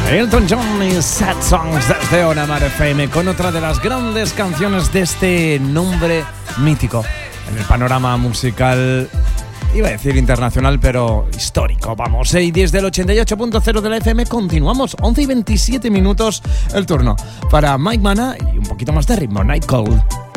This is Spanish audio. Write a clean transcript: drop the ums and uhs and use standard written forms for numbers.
Elton John y Sad Songs desde On Amar FM con otra de las grandes canciones de este nombre mítico en el panorama musical, iba a decir internacional, pero histórico, vamos. Y desde el 88.0 de la FM continuamos, 11 y 27 minutos el turno para Mike Mana y un poquito más de ritmo, Night Cold.